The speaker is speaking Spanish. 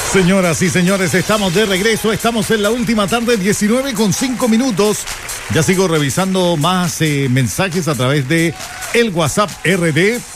Señoras y señores, estamos de regreso, estamos en la última tarde, 19:05. Ya sigo revisando más mensajes a través de el WhatsApp RD.